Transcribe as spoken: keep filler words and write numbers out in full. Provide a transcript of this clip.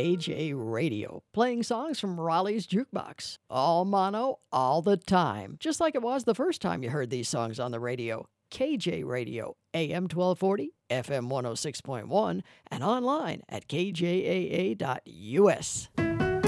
K J Radio, playing songs from Raleigh's Jukebox. All mono, all the time, just like it was the first time you heard these songs on the radio. K J Radio, A M twelve forty, F M one oh six point one, and online at k j a a dot u s.